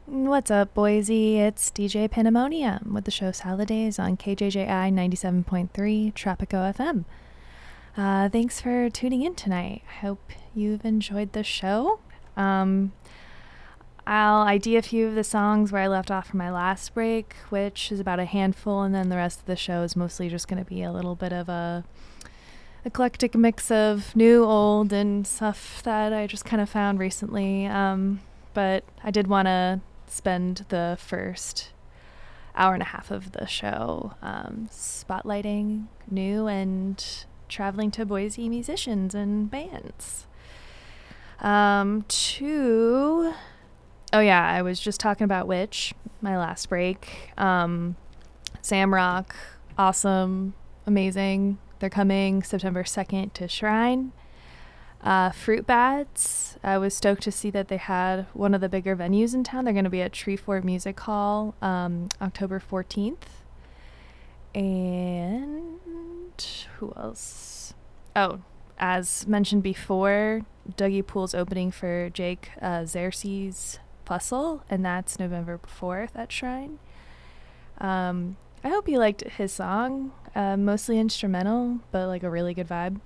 What's up, Boise? It's DJ Pandemonium with the show Salad Days on KJJI 97.3 Tropico FM. Thanks for tuning in tonight. I hope you've enjoyed the show. I'll ID a few of the songs where I left off from my last break, which is about a handful, and then the rest of the show is mostly just going to be a little bit of a eclectic mix of new, old, and stuff that I just kind of found recently. But I did want to spend the first hour and a half of the show spotlighting new and traveling to Boise musicians and bands. I was just talking about Witch, my last break. Samrock, awesome, amazing. They're coming September 2nd to Shrine. Fruit Bats, I was stoked to see that they had one of the bigger venues in town. They're going to be at Treefort Music Hall October 14th. And who else? Oh, as mentioned before, Dougie Poole's opening for Jake Xerxes Fussell, and that's November 4th at Shrine. I hope you liked his song. Mostly instrumental, but like a really good vibe.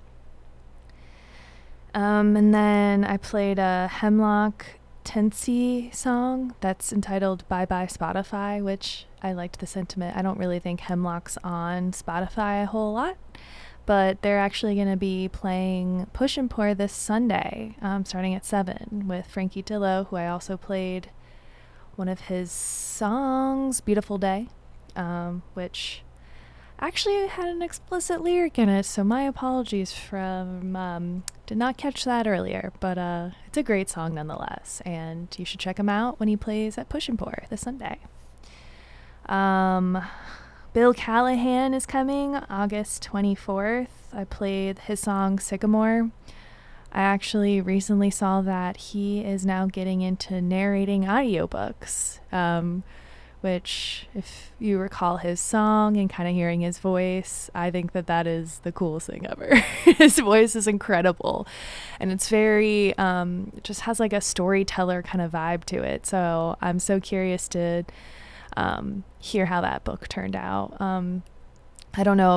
And then I played a Hemlock Tennessee song that's entitled Bye Bye Spotify, which I liked the sentiment. I don't really think Hemlock's on Spotify a whole lot, but they're actually going to be playing Push and Pour this Sunday, starting at 7 with Frankie Dillo, who I also played one of his songs, Beautiful Day, which actually had an explicit lyric in it, so my apologies from did not catch that earlier, but it's a great song nonetheless, and you should check him out when he plays at Push and Pour this Sunday. Bill Callahan is coming August 24th. I played his song Sycamore. I actually recently saw that he is now getting into narrating audiobooks, which, if you recall his song and kind of hearing his voice, I think that is the coolest thing ever. His voice is incredible, and it's very, it just has like a storyteller kind of vibe to it. So I'm so curious to hear how that book turned out. I don't know